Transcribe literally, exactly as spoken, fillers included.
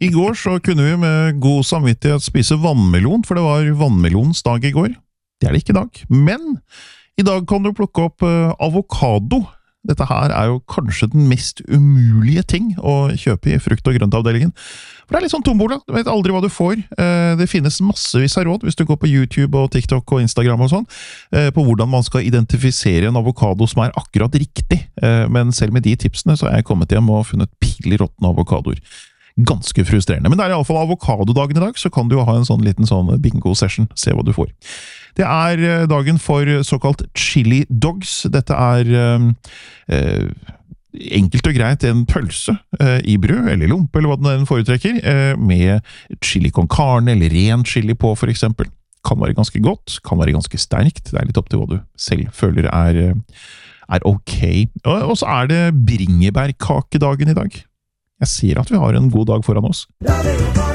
I går så kunne vi med god samvittighet spise vannmelon, for det var vannmelons dag i går. Det er det ikke i dag. Men i dag kan du plukke opp uh, avokado. Dette her er jo kanskje den mest umulige ting å kjøpe i frukt- og grøntavdelingen. For det er litt sånn tombola, du vet aldri hva du får. Uh, det finnes massevis av råd hvis du går på YouTube og TikTok og Instagram og sånn, uh, på hvordan man skal identifisere en avokado som er akkurat riktig. Uh, men selv med de tipsene så er jeg kommet hjem og funnet pilråttende avokadoer. Ganske frustrerende. Men det er i alle fall avokadodagen i dag, så kan du jo ha en sånn liten sånn bingo-session, se hva du får. Det er dagen for såkalt chili dogs. Dette er eh, enkelt og greit en pølse eh, i brød, eller lompe, eller hva den foretrekker, eh, med chili con carne, eller ren chili på, for eksempel. Kan være ganske godt, kan være ganske sterkt. Det er litt opp til hva du selv føler er, er ok. Og, og så er det bringebærkakedagen i dag. Jeg ser at vi har en god dag foran oss.